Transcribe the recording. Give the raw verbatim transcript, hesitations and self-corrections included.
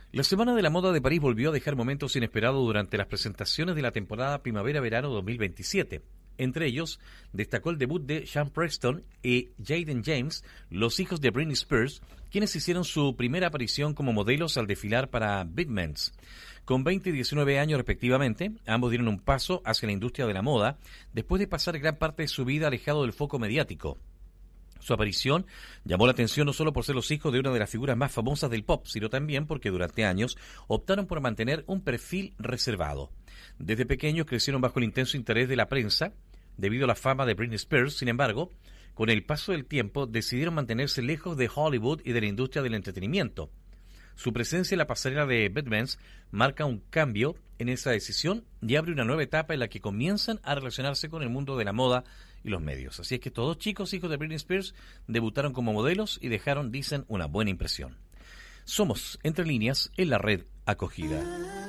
La Semana de la Moda de París volvió a dejar momentos inesperados durante las presentaciones de la temporada Primavera-Verano dos mil veintisiete. Entre ellos, destacó el debut de Sean Preston y Jaden James, los hijos de Britney Spears, quienes hicieron su primera aparición como modelos al desfilar para Beatmans. Con veinte y diecinueve años respectivamente, ambos dieron un paso hacia la industria de la moda, después de pasar gran parte de su vida alejado del foco mediático. Su aparición llamó la atención no solo por ser los hijos de una de las figuras más famosas del pop, sino también porque durante años optaron por mantener un perfil reservado. Desde pequeños crecieron bajo el intenso interés de la prensa, debido a la fama de Britney Spears. Sin embargo, con el paso del tiempo decidieron mantenerse lejos de Hollywood y de la industria del entretenimiento. Su presencia en la pasarela de Beatmans marca un cambio en esa decisión y abre una nueva etapa en la que comienzan a relacionarse con el mundo de la moda y los medios. Así es que estos dos chicos, hijos de Britney Spears, debutaron como modelos y dejaron, dicen, una buena impresión. Somos Entre Líneas en la red Acogida.